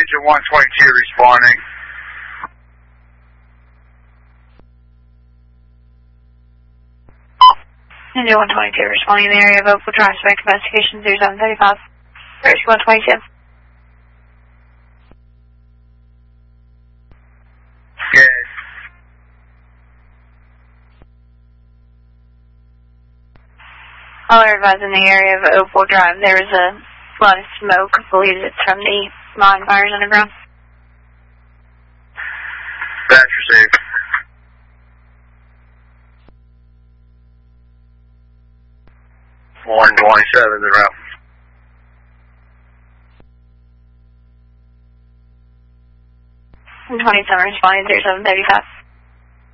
Engine 122 responding. Engine 122 responding in the area of Oakwood Drive, Spec Investigation 0735. There's 122. Yes. All are advised in the area of Oakwood Drive. There is a lot of smoke. I believe it's from the mine fires underground. That's received. One 27 in route. And 27 responding 0735.